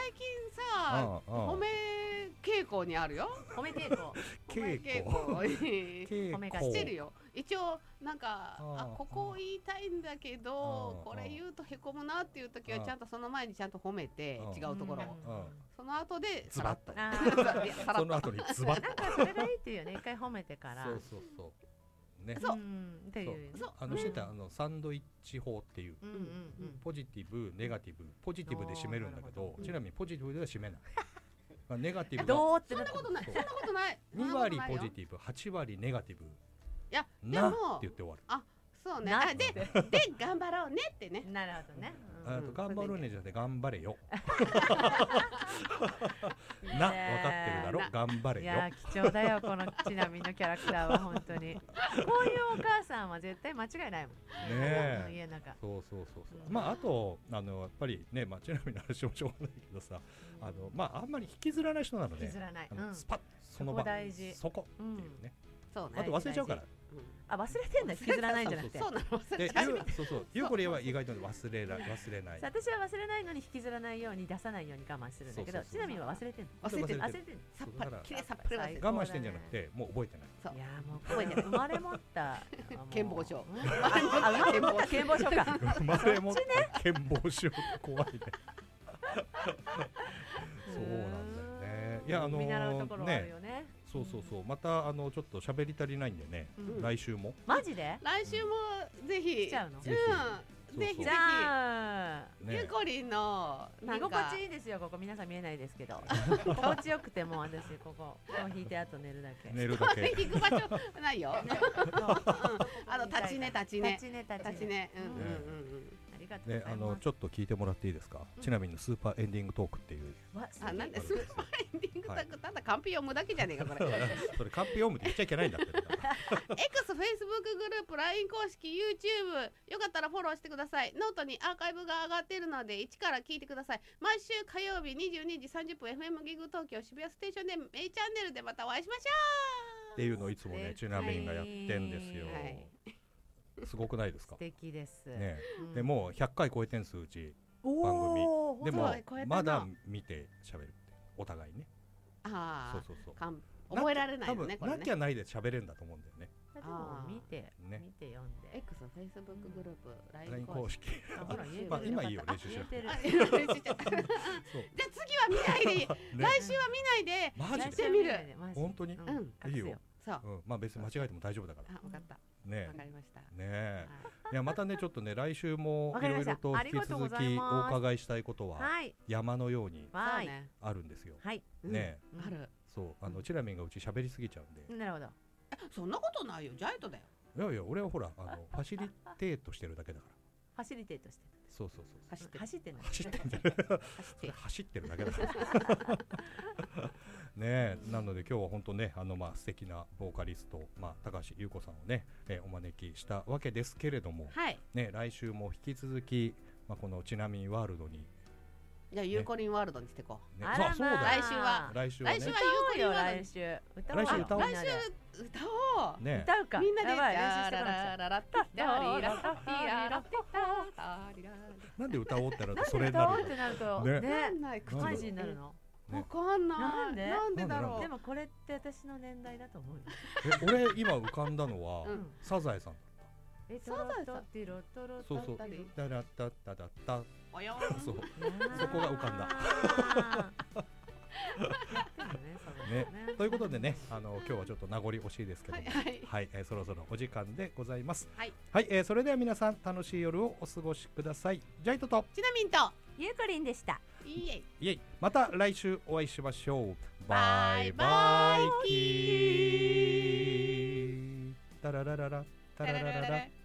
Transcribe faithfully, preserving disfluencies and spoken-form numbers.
最近さ褒め傾向にあるよ。 褒め傾向褒め傾向褒めがしてるよ。一応なんかあここ言いたいんだけどこれ言うとへこむなっていう時はちゃんとその前にちゃんと褒めて違うところをその後でズバッとその後にズバッとなんかそれがいいっていうね。一回褒めてからそうそうそうね、 そうっていうあのしてたあのサンドイッチ法っていうポジティブネガティブポジティブで締めるんだけどちなみにポジティブでは締めないネガティブどうってそんなことないそんなことないに割ポジティブはち割ネガティブいやなって言って終わる。 あそうねでで頑張ろうねってね。 なるほどね。 あと頑張ろうねじゃなくて頑張れよな分かってるだろ頑張れよ。 いや貴重だよこのちなみのキャラクターは本当にこういうお母さんは絶対間違いないもんねえ家の中。 そうそうそうそうまああとあのやっぱりねまあちなみの話もしょうがないけどさあのまああんまり引きずらない人なので引きずらないスパッその場そこっていうねそうねあと忘れちゃうからあ忘れてんだ引きずらないんじゃなくてそうなの忘れちゃうそうそうゆうこりは意外と忘れら忘れない。 私は忘れないのに引きずらないように出さないように我慢するんだけどちなみには忘れてんの忘れてる忘れてんさっぱりきれいさっぱり忘れてる我慢してんじゃなくてもう覚えてない。 いやもう覚えてない生まれ持った健忘症あ生まれ持った健忘症か生まれ持った健忘症怖いねそうなんだよね。いやあの見習うところあるよね。 そうそうそうまたあのちょっと喋り足りないんでね来週もマジで来週もぜひ来ちゃうのぜひぜひじゃあゆうこりんの居心地いいですよここ皆さん見えないですけど心地よくてもう私こここう引いてあと寝るだけ寝るだけ引く場所ないよあの立ち寝立ち寝立ち寝立ち寝うんうんうんね、あのちょっと聞いてもらっていいですか、うん、ちなみにスーパーエンディングトークっていうあなんでスーパーエンディングトーク、はい、ただカンピ読むだけじゃねえかこれそれカンピ読むって言っちゃいけないんだって X、Facebook グループ、ライン 公式、YouTube よかったらフォローしてください。ノートにアーカイブが上がっているので一から聞いてください。毎週火曜日にじゅうにじさんじゅっぷん エフエム ギグ東京渋谷ステーションでメイチャンネルでまたお会いしましょうっていうのをいつもねちなみにがやってんですよ、はいすごくないですか。 素敵です、 ねうん、でもうひゃっかい超えてんすうち番組でもまだ見て喋るってお互いね。 あそうそうそう覚えられないよねこれね。 なきゃないで喋れるんだと思うんだよね。 でも見て、ね、見て読んで X、Facebook グループ、 ライン 公式まあ今いいよ練習しなくて。じゃあ次は見ないで、来週は見ないでマジで見る。 本当にいいよ。 そうまあ別に間違えても大丈夫だから。 分かったねわかりました。 ねいやまたねちょっとね来週もいろいろと引き続きお伺いしたいことは山のようにあるんですよ。ねある。 そうあのチラミンがうち喋りすぎちゃうんで。 なるほど。 そんなことないよジャイトだよ。 いやいや俺はほらあのファシリテートしてるだけだから。 ファシリテートしてる。 そうそうそう。 走って走って走ってる走ってるだけだから。ねなので今日は本当ねあのまあ素敵なボーカリストまあ高橋優子さんをね、えー、お招きしたわけですけれども、 はい、 ね来週も引き続きまあこのちなみワールドにじゃあゆうこりんワールドにしていこう。 ね、あそうだ来週は来週はね来週はゆうこりんワールド来週歌おう。来週歌おう。来週歌おう。 ね歌うか。 みんなでやばい練習してかなくちゃ。 なんで歌おうってなるとそれになる歌おうってなるとねね口文字になるの。 わかんない。 なんでなんでだろう。 でもこれって私の年代だと思う。 え俺今浮かんだのはサザエさん。 えサザエさん。 そうそう。ダラッタッタダッタ。 およ。 そう。そこが浮かんだ。ね。ということでね、あの今日はちょっと名残惜しいですけども、はい、そろそろお時間でございます。 はい。 はい、それでは皆さん楽しい夜をお過ごしください。ジャイトとちなみんとゆうこりんでした。 イエイ。 イエイ。また来週お会いしましょう。バイバイキー。タララララタララララ。